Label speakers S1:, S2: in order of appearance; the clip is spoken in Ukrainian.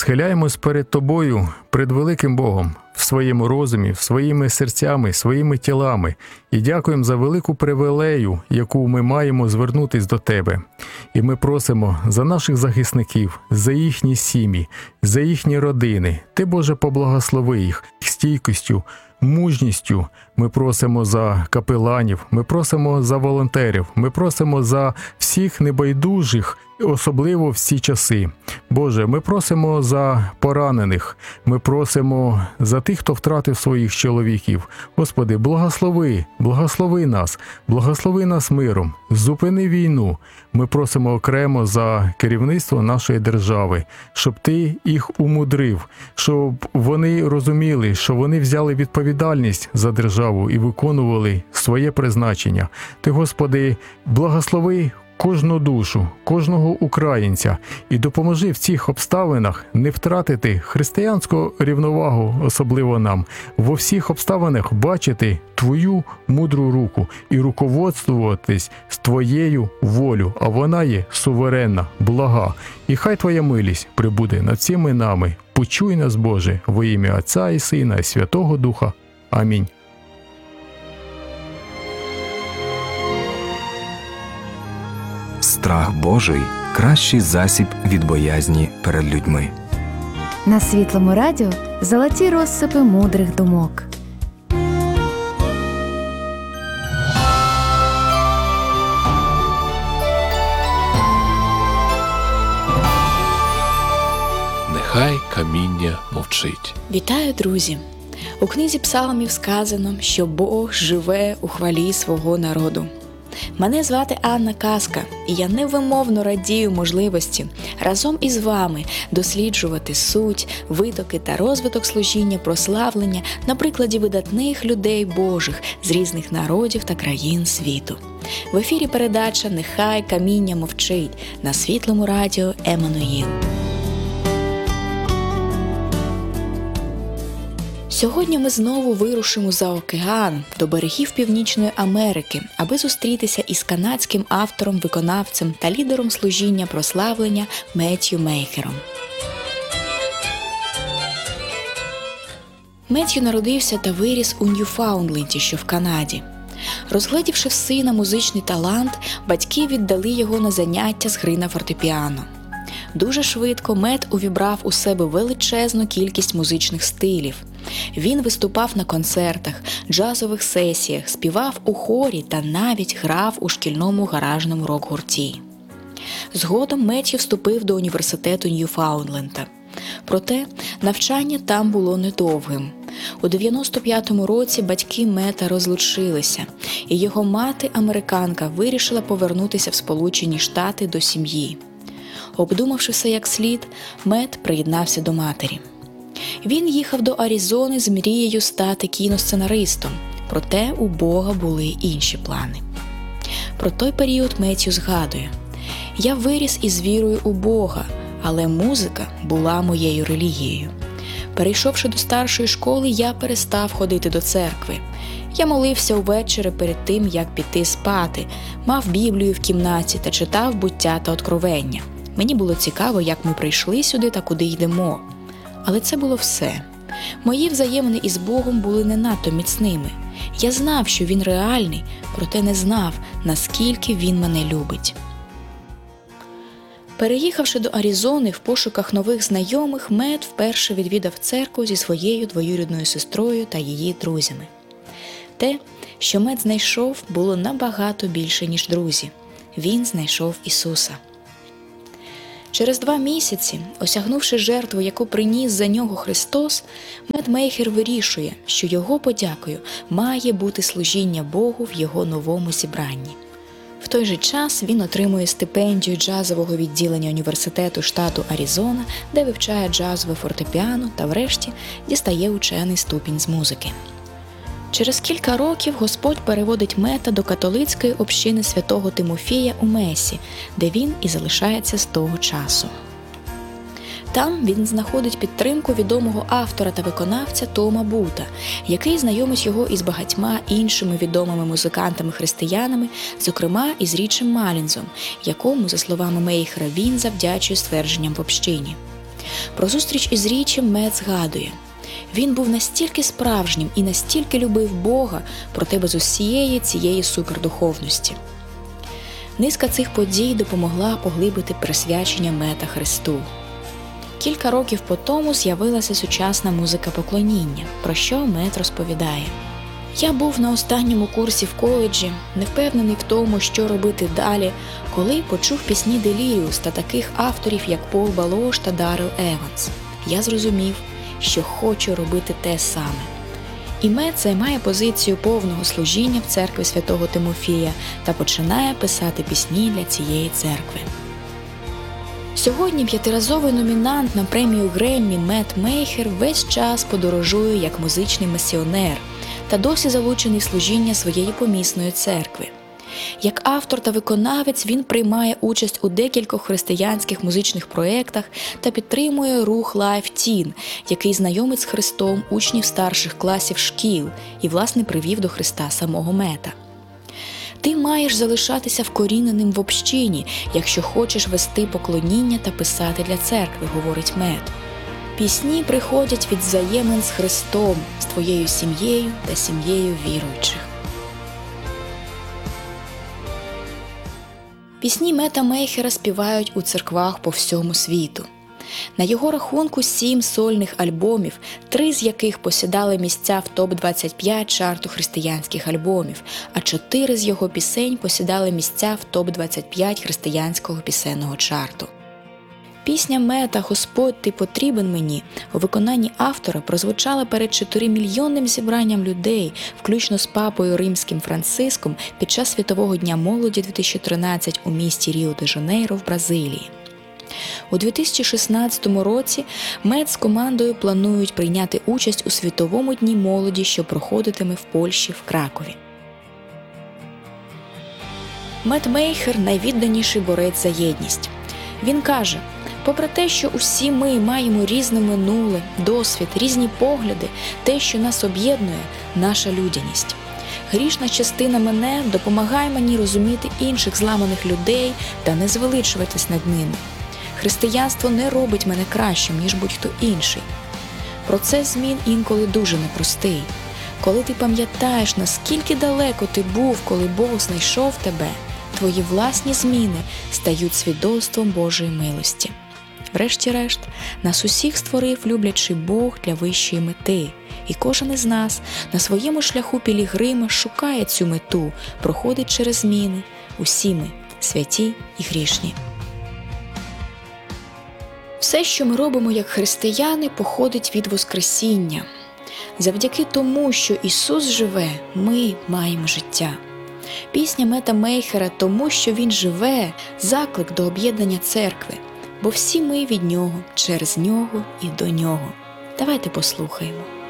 S1: схиляємось перед Тобою, перед великим Богом, в своєму розумі, своїми серцями, своїми тілами, і дякуємо за велику привілею, яку ми маємо звернутись до Тебе. І ми просимо за наших захисників, за їхні сім'ї, за їхні родини. Ти, Боже, поблагослови їх стійкістю, мужністю. Ми просимо за капеланів, ми просимо за волонтерів, ми просимо за всіх небайдужих, особливо в ці часи. Боже, ми просимо за поранених, ми просимо за тих, хто втратив своїх чоловіків. Господи, благослови нас миром, зупини війну. Ми просимо окремо за керівництво нашої держави, щоб Ти їх умудрив, щоб вони розуміли, що вони взяли відповідальність за державу і виконували своє призначення. Ти, Господи, благослови кожну душу, кожного українця і допоможи в цих обставинах не втратити християнську рівновагу, особливо нам, во всіх обставинах бачити Твою мудру руку і руководствуватись з Твоєю волею, а вона є суверенна, блага. І хай Твоя милість прибуде над всіми нами. Почуй нас, Боже, во ім'я Отця і Сина і Святого Духа. Амінь.
S2: Страх Божий – кращий засіб від боязні перед людьми.
S3: На Світлому радіо золоті розсипи мудрих думок.
S4: Нехай каміння мовчить.
S5: Вітаю, друзі! У книзі Псалмів сказано, що Бог живе у хвалі свого народу. Мене звати Анна Казка, і я невимовно радію можливості разом із вами досліджувати суть, витоки та розвиток служіння прославлення на прикладі видатних людей Божих з різних народів та країн світу. В ефірі передача «Нехай каміння мовчить» на Світлому радіо Еммануїл. Сьогодні ми знову вирушимо за океан до берегів Північної Америки, аби зустрітися із канадським автором, виконавцем та лідером служіння прославлення Меттью Мейхером. Меттью народився та виріс у Ньюфаундленді, що в Канаді. Розгледівши в сина музичний талант, батьки віддали його на заняття з гри на фортепіано. Дуже швидко Мет увібрав у себе величезну кількість музичних стилів. Він виступав на концертах, джазових сесіях, співав у хорі та навіть грав у шкільному гаражному рок-гурті. Згодом Меттью вступив до університету Ньюфаундленда. Проте навчання там було недовгим. У 95-му році батьки Мета розлучилися, і його мати-американка вирішила повернутися в Сполучені Штати до сім'ї. Обдумавши все як слід, Мет приєднався до матері. Він їхав до Аризони з мрією стати кіносценаристом, проте у Бога були інші плани. Про той період Меттью згадує: «Я виріс із вірою у Бога, але музика була моєю релігією. Перейшовши до старшої школи, я перестав ходити до церкви. Я молився увечері перед тим, як піти спати, мав Біблію в кімнаті та читав буття та откровення. Мені було цікаво, як ми прийшли сюди та куди йдемо. Але це було все. Мої взаємини із Богом були не надто міцними. Я знав, що Він реальний, проте не знав, наскільки Він мене любить». Переїхавши до Аризони в пошуках нових знайомих, Мет вперше відвідав церкву зі своєю двоюрідною сестрою та її друзями. Те, що Мет знайшов, було набагато більше, ніж друзі. Він знайшов Ісуса. Через 2 місяці, осягнувши жертву, яку приніс за нього Христос, Мет Мейхер вирішує, що його подякою має бути служіння Богу в його новому зібранні. В той же час він отримує стипендію джазового відділення університету штату Аризона, де вивчає джазове фортепіано та врешті дістає учений ступінь з музики. Через кілька років Господь переводить Мета до католицької общини святого Тимофія у Месі, де він і залишається з того часу. Там він знаходить підтримку відомого автора та виконавця Тома Бута, який знайомить його із багатьма іншими відомими музикантами-християнами, зокрема із Річем Малінзом, якому, за словами Мейхера, він завдячує ствердженням в общині. Про зустріч із Річем Мет згадує: «Він був настільки справжнім і настільки любив Бога, проте без усієї цієї супердуховності». Низка цих подій допомогла поглибити присвячення Мета Христу. Кілька років по тому з'явилася сучасна музика поклоніння, про що Мет розповідає: «Я був на останньому курсі в коледжі, не впевнений в тому, що робити далі, коли почув пісні Деліріус та таких авторів, як Пол Балош та Даррел Еванс. Я зрозумів, що хочу робити те саме». І Мет займає позицію повного служіння в церкві святого Тимофія та починає писати пісні для цієї церкви. Сьогодні 5-разовий номінант на премію Греммі Мет Мейхер весь час подорожує як музичний місіонер та досі залучений в служіння своєї помісної церкви. Як автор та виконавець він приймає участь у декількох християнських музичних проєктах та підтримує рух Life Teen, який знайомить з Христом учнів старших класів шкіл і, власне, привів до Христа самого Мета. Ти маєш залишатися вкоріненим в общині, якщо хочеш вести поклоніння та писати для церкви, говорить Мет. Пісні приходять від взаємин з Христом, з твоєю сім'єю та сім'єю віруючих. Пісні Мета Мейхера співають у церквах по всьому світу. На його рахунку 7 сольних альбомів, 3 з яких посідали місця в топ-25 чарту християнських альбомів, а 4 з його пісень посідали місця в топ-25 християнського пісенного чарту. Пісня Мета «Господь, ти потрібен мені» у виконанні автора прозвучала перед 4-мільйонним зібранням людей, включно з папою Римським Франциском під час Світового дня молоді 2013 у місті Ріо-де-Жанейро в Бразилії. У 2016 році Мет з командою планують прийняти участь у Світовому дні молоді, що проходитиме в Польщі в Кракові. Мет Мейхер – найвідданіший борець за єдність. Він каже: «Попри те, що усі ми маємо різне минуле, досвід, різні погляди, те, що нас об'єднує – наша людяність. Грішна частина мене допомагає мені розуміти інших зламаних людей та не звеличуватись над ними. Християнство не робить мене кращим, ніж будь-хто інший. Процес змін інколи дуже непростий. Коли ти пам'ятаєш, наскільки далеко ти був, коли Бог знайшов тебе, твої власні зміни стають свідоцтвом Божої милості. Врешті-решт, нас усіх створив люблячий Бог для вищої мети, і кожен із нас на своєму шляху пілігрима шукає цю мету, проходить через зміни. Усі ми святі і грішні». Все, що ми робимо як християни, походить від Воскресіння. Завдяки тому, що Ісус живе, ми маємо життя. Пісня Мета Мейхера «Тому, що Він живе» – заклик до об'єднання церкви, бо всі ми від Нього, через Нього і до Нього. Давайте послухаємо.